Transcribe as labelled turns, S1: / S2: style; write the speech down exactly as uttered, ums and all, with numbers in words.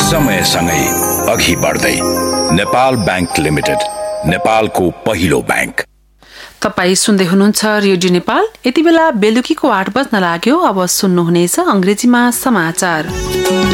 S1: समयसँगै अघि बढ्दै नेपाल बैंक लिमिटेड, नेपालको पहिलो बैंक।
S2: तपाई सुन्दै हुनुहुन्छ रेडियो नेपाल। यति बेला बेलुकीको आठ बज्न लाग्यो। अब सुन्नुहुनेछ अंग्रेजीमा समाचार।